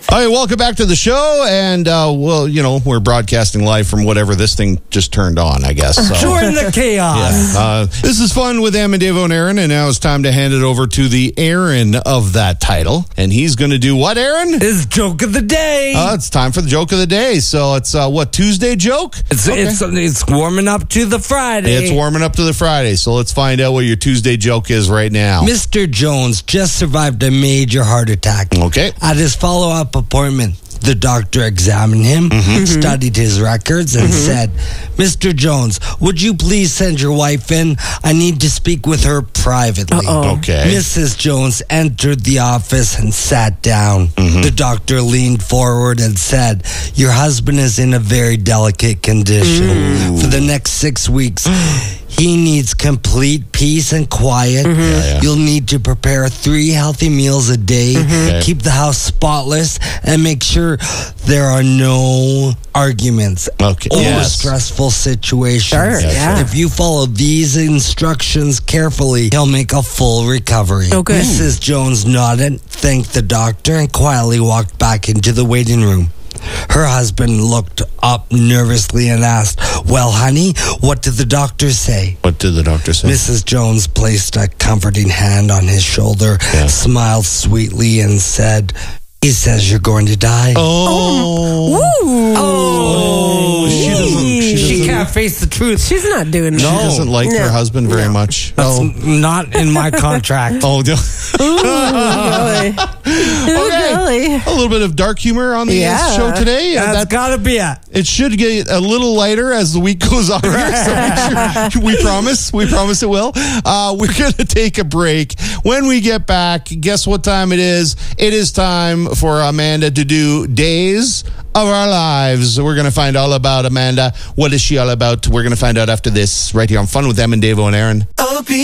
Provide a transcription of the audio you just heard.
All right, welcome back to the show. And, we're broadcasting live from whatever this thing just turned on, I guess. So. Join the chaos. Yeah. This is fun with Amendevo and Aaron, and now it's time to hand it over to the Aaron of that title. And he's going to do what, Aaron? It's joke of the day. It's time for the joke of the day. So it's, Tuesday joke? It's warming up to the Friday. It's warming up to the Friday. So let's find out what your Tuesday joke is right now. Mr. Jones just survived a major heart attack. Okay. At his follow-up appointment, the doctor examined him, studied his records, and said, Mr. Jones, would you please send your wife in? I need to speak with her privately. Okay. Mrs. Jones entered the office and sat down. The doctor leaned forward and said, your husband is in a very delicate condition. For the next 6 weeks, he needs complete peace and quiet. You'll need to prepare 3 healthy meals a day, keep the house spotless, and make sure there are no arguments or stressful situations. Sure, yeah. If you follow these instructions carefully, he'll make a full recovery. Okay. Mrs. Jones nodded, thanked the doctor, and quietly walked back into the waiting room. Her husband looked up nervously and asked, well, honey, what did the doctor say? What did the doctor say? Mrs. Jones placed a comforting hand on his shoulder, smiled sweetly, and said, he says you're going to die. She can't face the truth. She's not doing that. She doesn't like her husband very much. That's not in my contract. Really? A little bit of dark humor on the show today. That's gotta be it. It should get a little lighter as the week goes on. So we promise it will. We're going to take a break. When we get back, guess what time it is? It is time for Amanda to do Days of Our Lives. We're going to find all about Amanda. What is she all about? We're going to find out after this right here on Fun with Amendevo and Aaron.